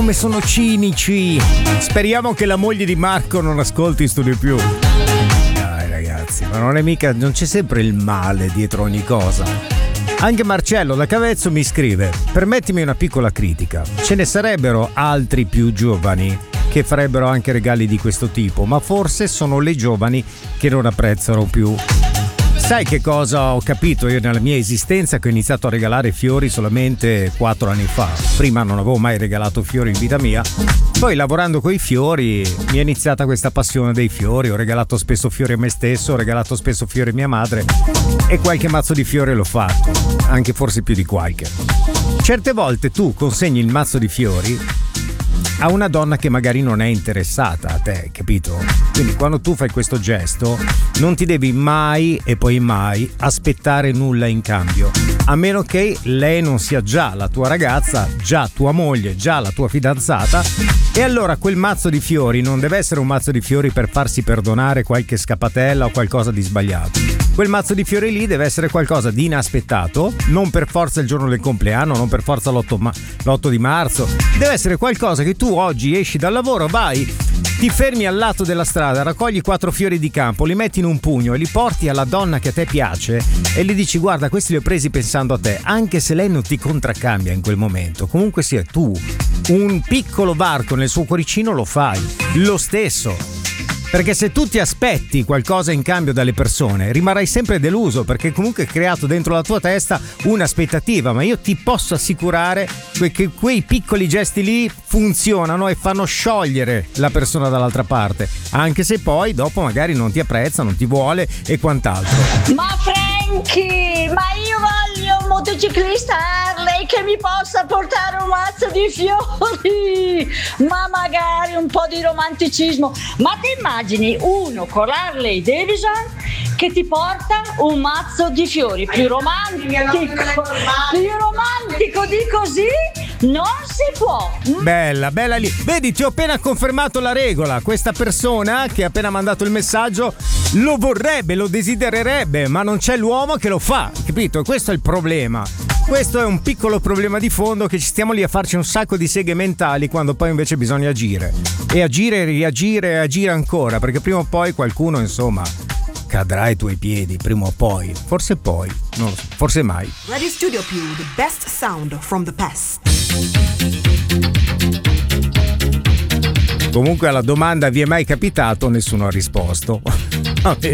Come sono cinici. Speriamo che la moglie di Marco non ascolti Studio Più. Dai ragazzi, ma non c'è sempre il male dietro ogni cosa. Anche Marcello da Cavezzo mi scrive: permettimi una piccola critica. Ce ne sarebbero altri più giovani che farebbero anche regali di questo tipo, ma forse sono le giovani che non apprezzano più. Sai che cosa ho capito io nella mia esistenza? Che ho iniziato a regalare fiori solamente 4 anni fa. Prima non avevo mai regalato fiori in vita mia. Poi lavorando coi fiori mi è iniziata questa passione dei fiori. Ho regalato spesso fiori a me stesso, ho regalato spesso fiori a mia madre e qualche mazzo di fiori l'ho fatto, anche forse più di qualche. Certe volte tu consegni il mazzo di fiori a una donna che magari non è interessata a te, capito? Quindi quando tu fai questo gesto non ti devi mai e poi mai aspettare nulla in cambio, a meno che lei non sia già la tua ragazza, già tua moglie, già la tua fidanzata, e allora quel mazzo di fiori non deve essere un mazzo di fiori per farsi perdonare qualche scappatella o qualcosa di sbagliato. Quel mazzo di fiori lì deve essere qualcosa di inaspettato, non per forza il giorno del compleanno, non per forza l'8 di marzo, deve essere qualcosa che tu oggi esci dal lavoro, vai, ti fermi al lato della strada, raccogli 4 fiori di campo, li metti in un pugno e li porti alla donna che a te piace e gli dici: guarda, questi li ho presi pensando a te, anche se lei non ti contraccambia in quel momento, comunque sia tu un piccolo varco nel suo cuoricino lo fai lo stesso. Perché se tu ti aspetti qualcosa in cambio dalle persone, rimarrai sempre deluso, perché comunque hai creato dentro la tua testa un'aspettativa. Ma io ti posso assicurare che quei piccoli gesti lì funzionano e fanno sciogliere la persona dall'altra parte, anche se poi dopo magari non ti apprezza, non ti vuole e quant'altro. Ma Franky, ma io voglio un motociclista Harley che mi possa portare un mazzo di fiori, ma magari un po' di romanticismo. Ma ti immagini uno con l'Harley Davidson che ti porta un mazzo di fiori? Più romantico di così non si può. Bella lì. Vedi, ti ho appena confermato la regola. Questa persona che ha appena mandato il messaggio lo vorrebbe, lo desidererebbe, ma non c'è l'uomo che lo fa, capito? Questo è il problema. Questo è un piccolo problema di fondo, che ci stiamo lì a farci un sacco di seghe mentali quando poi invece bisogna agire. E agire, reagire e agire ancora, perché prima o poi qualcuno, insomma, cadrà ai tuoi piedi, prima o poi. Forse poi, non lo so, forse mai. Radio Studio Più, the best sound from the past. Comunque alla domanda vi è mai capitato, nessuno ha risposto.